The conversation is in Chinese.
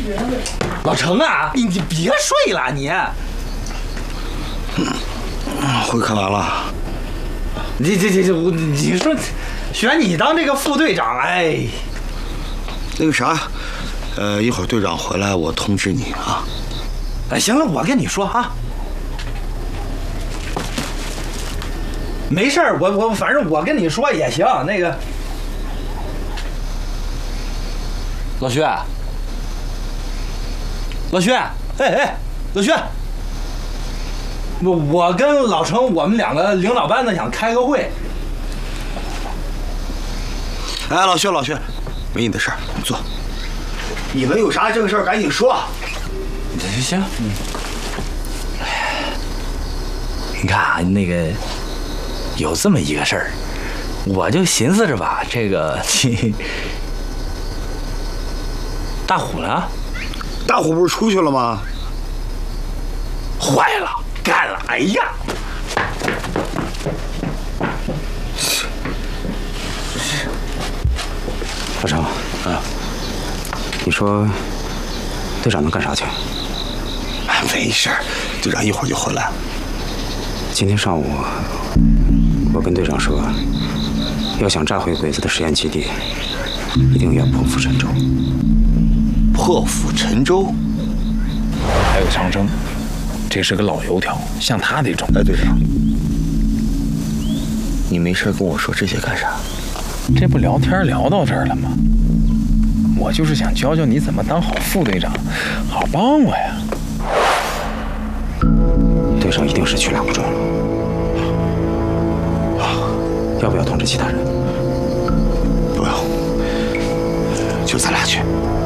老程啊，你别睡了你。 会开完了。 你说，选你当这个副队长，哎。 那个啥，一会儿队长回来我通知你啊。 哎，行了，我跟你说啊。没事儿，我反正我跟你说也行。那个老薛，哎，老薛，我跟老程我们两个领导班子想开个会。 哎，老薛，没你的事儿，你坐。你们有啥正事儿赶紧说。 行，你看啊，那个。有这么一个事儿，我就寻思着吧，这个大虎呢？ 大虎不是出去了吗？ 坏了，干了！哎呀， 老程啊，你说队长能干啥去？ 没事儿，队长一会儿就回来了。 今天上午。我跟队长说，要想炸毁鬼子的实验基地，一定要破釜沉舟。 破釜沉舟， 还有长征，这是个老油条，像他这种。 哎，队长，你没事跟我说这些干啥？ 这不聊天聊到这儿了吗？我就是想教教你怎么当好副队长，好帮我呀。 队长一定是去留不住了。要不要通知其他人？ 不用，就咱俩去。